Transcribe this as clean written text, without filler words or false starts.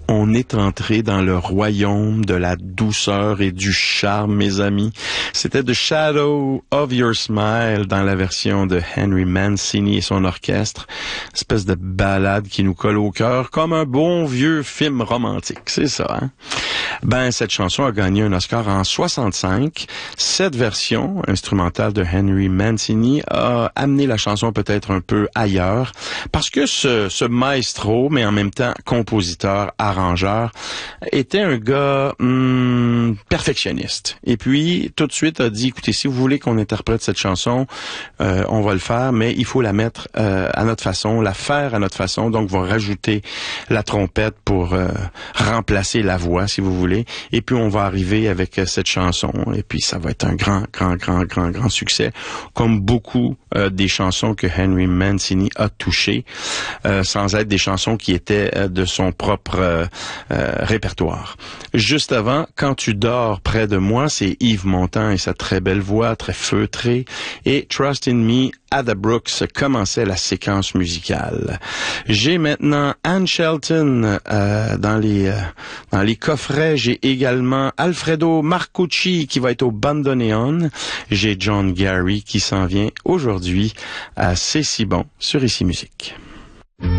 On est entré dans le royaume de la douceur et du charme, mes amis. C'était The Shadow of Your Smile dans la version de Henry Mancini et son orchestre. Espèce de ballade qui nous colle au cœur comme un bon vieux film romantique. C'est ça, hein? Ben, cette chanson a gagné un Oscar en 65. Cette version instrumentale de Henry Mancini a amené la chanson peut-être un peu ailleurs parce que ce maestro, mais en même temps compositeur, arrangeur, était un gars perfectionniste. Et puis, tout de suite a dit, écoutez, si vous voulez qu'on interprète cette chanson, on va le faire, mais il faut la mettre à notre façon, la faire à notre façon. Donc, on va rajouter la trompette pour remplacer la voix, si vous voulez. Et puis, on va arriver avec cette chanson. Et puis, ça va être un grand succès, comme beaucoup des chansons que Henry Mancini a touchées, sans être des chansons qui étaient de son propre répertoire. Juste avant, Quand tu dors près de moi, c'est Yves Montand et sa très belle voix, très feutrée, et Trust in Me, Ada Brooks commençait la séquence musicale. J'ai maintenant Anne Shelton dans les coffrets. J'ai également Alfredo Marcucci qui va être au bandoneon. J'ai John Gary qui s'en vient aujourd'hui à C'est si bon sur Ici Musique.